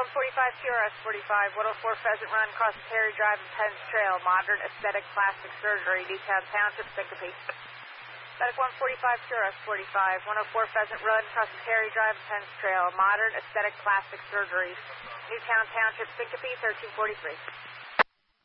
145 QRS 45, 104 Pheasant Run, across Terry Drive and Penn's Trail, modern aesthetic plastic surgery, Newtown Township, Syncope. Medic 145 QRS 45, 104 Pheasant Run, across Terry Drive and Penn's Trail, modern aesthetic plastic surgery, Newtown Township, Syncope, 1343.